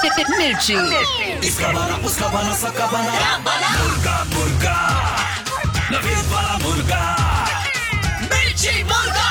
मिर्ची। इसका बना उसका बना सबका बना मुर्गा मुर्गा नवीद वाला मुर्गा मिर्ची मुर्गा।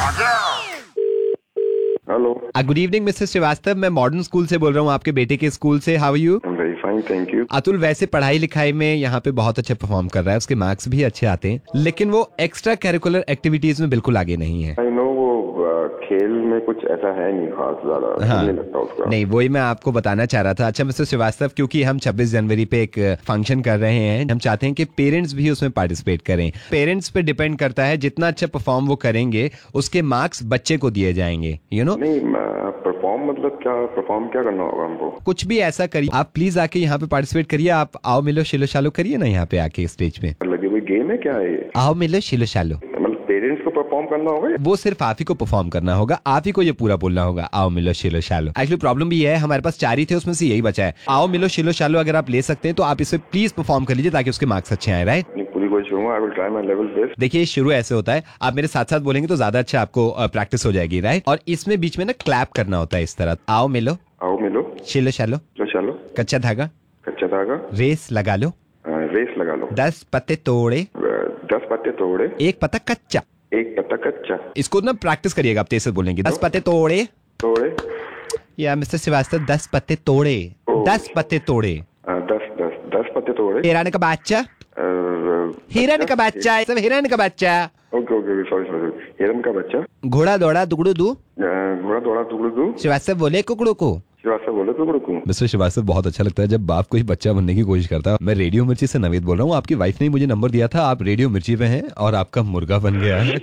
Hello. Good evening mister Srivastava, मैं मॉडर्न स्कूल से बोल रहा हूँ, आपके बेटे के स्कूल से। How are you? Very fine, thank you. Atul वैसे पढ़ाई लिखाई में यहाँ पे बहुत अच्छे परफॉर्म कर रहा है, उसके मार्क्स भी अच्छे आते हैं, लेकिन वो एक्स्ट्रा करिकुलर एक्टिविटीज में बिल्कुल आगे नहीं है। आई नो, वो खेल में कुछ ऐसा है नहीं खास ज्यादा। हाँ। नहीं लगता उसका। नहीं, वही मैं आपको बताना चाह रहा था। अच्छा मिस्टर श्रीवास्तव, क्योंकि हम 26 जनवरी पे एक फंक्शन कर रहे हैं, हम चाहते हैं कि पेरेंट्स भी उसमें पार्टिसिपेट करें। पेरेंट्स पे डिपेंड करता है, जितना अच्छा परफॉर्म वो करेंगे उसके मार्क्स बच्चे को दिए जाएंगे, यू नो। नहीं, परफॉर्म मतलब क्या? परफॉर्म क्या करना होगा हमको? कुछ भी ऐसा करिए, आप प्लीज आके यहाँ पे पार्टिसिपेट करिए। आप आओ मिलो शिलो शालो करिए ना यहाँ पे आके स्टेज पे। लगे कोई गेम है क्या है ये? आओ मिलो शिलो शालो, मतलब पेरेंट्स को परफॉर्म करना होगा? वो सिर्फ आप ही को परफॉर्म करना होगा, आप ही को ये पूरा बोलना होगा, आओ मिलो शिलो शालो। एक्चुअली प्रॉब्लम भी है, हमारे पास 4 ही थे, उसमें से यही बचा है। आओ मिलो शिलो शालो अगर आप ले सकते हैं तो आप इसे प्लीज परफॉर्म कर लीजिए ताकि उसके मार्क्स अच्छे आए, राइट? पूरी कोशिश करूंगा। I will try my level best. देखिए शुरू ऐसे होता है, आप मेरे साथ साथ बोलेंगे तो ज्यादा अच्छा आपको प्रैक्टिस हो जाएगी, राइट? और इसमें बीच में ना क्लैप करना होता है इस तरह। आओ मिलो शिलो शालो, चलो कच्चा धागा कच्चा धागा, रेस लगा लो, रेस लगा लो, 10 पत्ते तोड़े, 10 पत्ते तोड़े, 1 पत्ता कच्चा। एक पत्ता कच्चा। इसको ना प्रैक्टिस करिएगा, आप तेज से बोलेंगे। 10 पत्ते तोड़े तोड़े या मिस्टर श्रीवास्तव 10 पत्ते तोड़े, 10 पत्ते तोड़े। 10 पत्ते तोड़े। हिरण का बच्चा, हिरण का बच्चा, सब हिरण का बच्चा। Okay, sorry. हिरण का बच्चा। घोड़ा दौड़ा दुगड़ू दू, घोड़ा दौड़ा टुकड़ू दू। श्रीवास्तव बोले कुकड़ू को। श्रीवास्तव बोले टुकड़ू को। मिस्टर श्रीवास्तव, बहुत अच्छा लगता है जब बाप कोई बच्चा बनने की कोशिश करता है। मैं रेडियो मिर्ची से नवीद बोल रहा हूँ। आपकी वाइफ ने मुझे नंबर दिया था, आप रेडियो मिर्ची पे हैं और आपका मुर्गा बन गया है।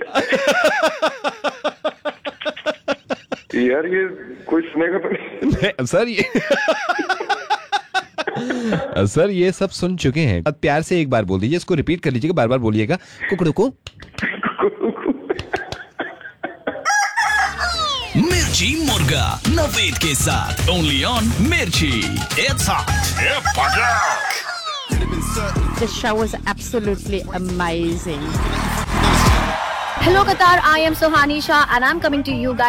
यार ये कोई सुनेगा तो नहीं। सर ये सब सुन चुके हैं। अब प्यार से एक बार बोल दीजिए, इसको रिपीट कर लीजिएगा, बार बार बोलिएगा, कुकड़ू को। मिर्ची मुर्गा नवीद के साथ ओनली ऑन मिर्ची। It's hot. The show was absolutely amazing. Hello Qatar, I am Sohani Shah and I'm coming to you guys